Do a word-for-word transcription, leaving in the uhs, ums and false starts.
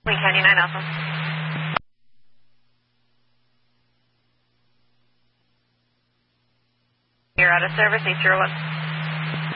Wing County nine Alpha. You're out of service, eight zero one.